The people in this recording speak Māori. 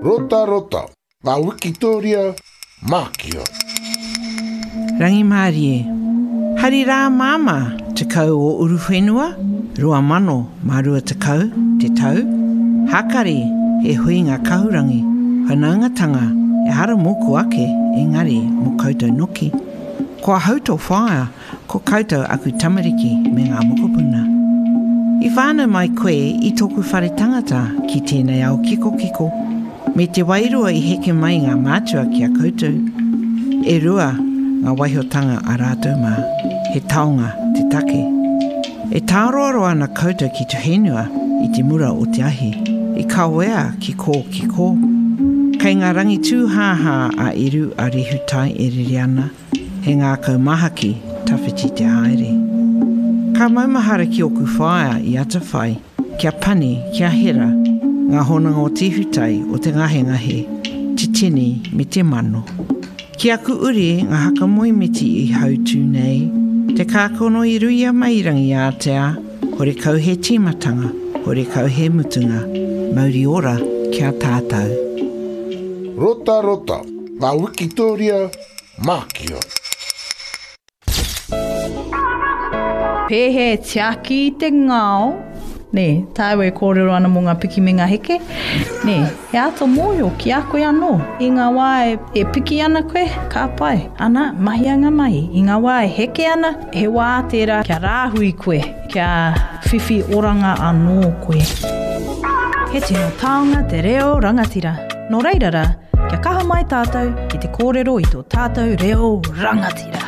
Rota rota, ngā Wikitoria, Mākio. Rangi Mārie, hari rā māma te kau o uruwhenua, rua mano marua te kau, te tau. Hakari he hui ngā kahurangi, whanaungatanga e hara moku ake, engari mo koutou noki. Kua hauto whaia, ko koutou aku tamariki me ngā mokopuna. I whānau mai koe i tōku whare tangata ki tēnei au kiko kiko, me te wairua i heke mai ngā mātua ki a koutou. E rua ngā waihotanga a rātou mā, he taonga te take. E tāroaroa na koutou ki te whenua i te mura o te ahi, i kawea ki kō. Kei ngā rangi tūhāhā a iru a rehutai e riri ana, he ngā kaumahaki tawhiti te haere. Ka maumahara ki oku whaia i ata whai, kia pani, kia hera, ngā honanga o te hutai o te ngahe, te tini me te mano. Ki aku uri ngā haka moimiti i hautū nei, te kākono i ruia mairangi a Atea, hore kau he tīmatanga, hore kau he mutunga, mauri ora kia tātou. Rota rota, ngā Wikitoria, Mākio. Pehe tiaki i te ngao. Ne, tāu e kōrero ana mō ngā piki me ngā heke. Ne, he ato mōio ki a koe anō. I ngā wā e piki ana koe, ka pai. Ana, mahi anga mahi. I ngā wā e heke ana, he wā tērā kia rāhui koe, kia whiwhi oranga anō koe. He tino taonga te reo rangatira. Nō reirara, kia kaha mai tātou ki te kōrero i tō tātou reo rangatira.